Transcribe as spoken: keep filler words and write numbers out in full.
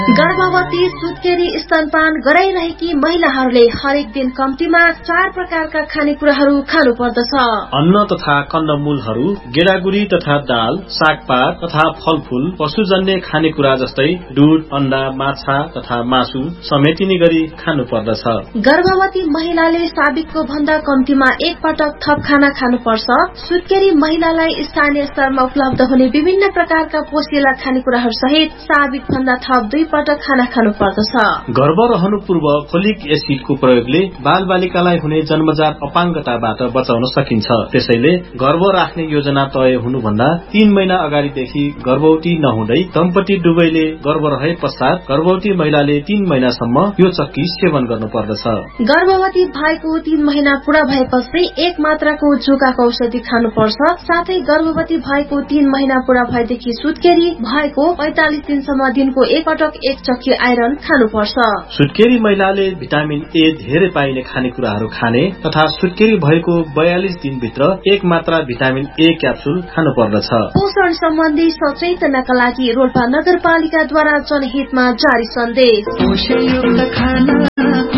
गर्भवती सुत्केरी स्तनपान गराइरहेकी महिलाहरूले हरेक दिन कम्तीमा चार प्रकारका खानेकुराहरू खानु पर्दछ। अन्न तथा कन्दमूलहरू, गेडागुडी तथा दाल, सागपात तथा फलफूल, पशुजन्य खानेकुरा जस्तै दूध, अण्डा, माछा तथा मासु समेटिने गरी खानु पर्दछ। गर्भवती महिलाले साबिकको भन्दा कम्तीमा एक पटक थप खाना खानुपर्छ। सुत्केरी महिलालाई स्थानीय स्तरमा उपलब्ध हुने विभिन्न प्रकारका पोषिला खानेकुराहरू सहित साबिक भन्दा थप दुई पटक खाना खानु पर्दछ। गर्भ रहनु पूर्व फोलिक एसिडको प्रयोगले बाल बालिकालाई हुने जन्मजात अपाङ्गताबाट बचाउन सकिन्छ। त्यसैले गर्भ राख्ने योजना तय हुनुभन्दा तीन महिना अगाडिदेखि गर्भवती नहुँदै दम्पति दुवैले गर्भ रहे पश्चात गर्भवती महिलाले तीन महिनासम्म यो चक्की सेवन गर्नु पर्दछ। गर्भवती भएको तीन महिना पूरा भएपछि एक मात्राको जुकाको औषधि खानुपर्छ। साथै गर्भवती भएको तीन महिना पूरा भएदेखि सुत्केरी भएको पैंतालिस दिनसम्म दिनको एक पटक एक चक्की आइरन खानुपर्छ। सुत्केरी महिलाले भिटामिन ए धेरै पाइने खानेकुराहरू खाने तथा सुत्केरी भएको बयालीस दिनभित्र एक मात्रा भिटामिन ए क्याप्सुल खानु पर्दछ। पोषण सम्बन्धी सचेतनाका लागि रोल्पा नगरपालिकाद्वारा जनहितमा जारी सन्देश।